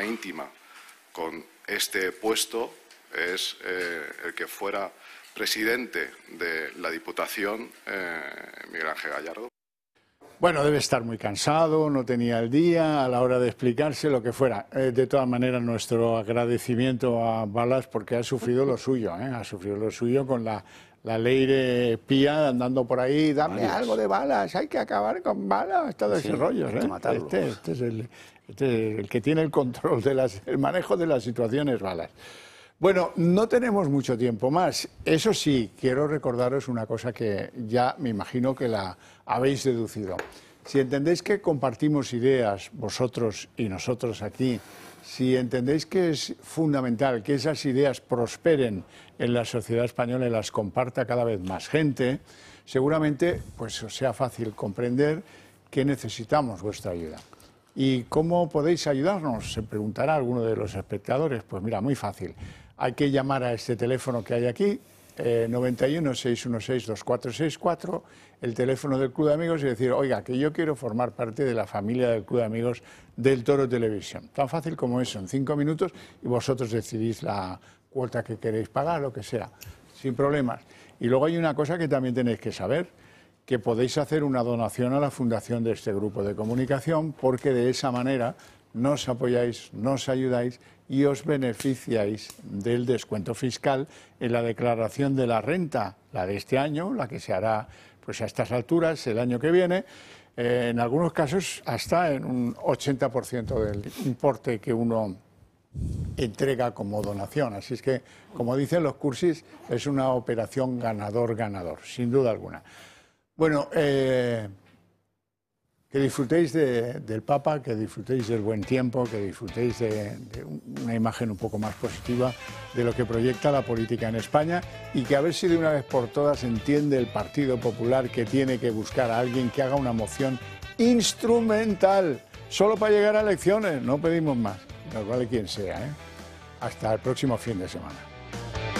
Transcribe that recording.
cercanía íntima con este puesto es el que fuera presidente de la Diputación, Miguel Ángel Gallardo. Bueno, debe estar muy cansado, no tenía el día a la hora de explicarse, lo que fuera. De todas maneras, nuestro agradecimiento a Balas porque ha sufrido lo suyo, ha sufrido lo suyo con la ley de Pía andando por ahí, dame algo de Balas, hay que acabar con Balas, todo ese rollo. Este es el que tiene el control, el manejo de las situaciones Balas. Bueno, no tenemos mucho tiempo más. Eso sí, quiero recordaros una cosa que ya me imagino que la habéis deducido. Si entendéis que compartimos ideas, vosotros y nosotros aquí, si entendéis que es fundamental que esas ideas prosperen en la sociedad española y las comparta cada vez más gente, seguramente pues os sea fácil comprender que necesitamos vuestra ayuda. ¿Y cómo podéis ayudarnos? Se preguntará alguno de los espectadores. Pues mira, muy fácil. Hay que llamar a este teléfono que hay aquí, 91 616 2464, el teléfono del Club de Amigos, y decir, oiga, que yo quiero formar parte de la familia del Club de Amigos del Toro Televisión. Tan fácil como eso, en 5 minutos, y vosotros decidís la cuota que queréis pagar, lo que sea, sin problemas. Y luego hay una cosa que también tenéis que saber, que podéis hacer una donación a la fundación de este grupo de comunicación, porque de esa manera nos apoyáis, nos ayudáis y os beneficiáis del descuento fiscal en la declaración de la renta, la de este año, la que se hará pues a estas alturas el año que viene, en algunos casos hasta en un 80% del importe que uno entrega como donación. Así es que, como dicen los cursis, es una operación ganador-ganador, sin duda alguna. Bueno, que disfrutéis del Papa, que disfrutéis del buen tiempo, que disfrutéis de una imagen un poco más positiva de lo que proyecta la política en España, y que a ver si de una vez por todas entiende el Partido Popular que tiene que buscar a alguien que haga una moción instrumental, solo para llegar a elecciones, no pedimos más, nos vale quien sea, Hasta el próximo fin de semana.